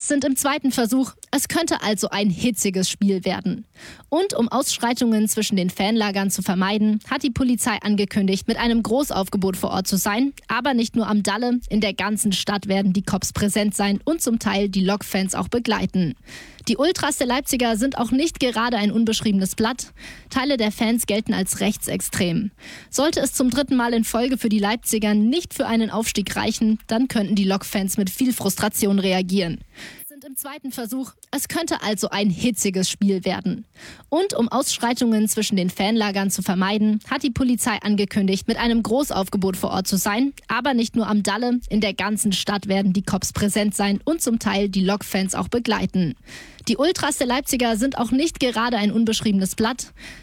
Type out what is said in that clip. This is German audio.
sind im zweiten Versuch. Es könnte also ein hitziges Spiel werden. Und um Ausschreitungen zwischen den Fanlagern zu vermeiden, hat die Polizei angekündigt, mit einem Großaufgebot vor Ort zu sein. Aber nicht nur am Dalle, in der ganzen Stadt werden die Cops präsent sein und zum Teil die Lokfans auch begleiten. Die Ultras der Leipziger sind auch nicht gerade ein unbeschriebenes Blatt. Teile der Fans gelten als rechtsextrem. Sollte es zum 3. Mal in Folge für die Leipziger nicht für einen Aufstieg reichen, dann könnten die Lokfans mit viel Frustration reagieren. Sind im zweiten Versuch. Es könnte also ein hitziges Spiel werden. Und um Ausschreitungen zwischen den Fanlagern zu vermeiden, hat die Polizei angekündigt, mit einem Großaufgebot vor Ort zu sein. Aber nicht nur am Dalle, in der ganzen Stadt werden die Cops präsent sein und zum Teil die Lokfans auch begleiten. Die Ultras der Leipziger sind auch nicht gerade ein unbeschriebenes Blatt.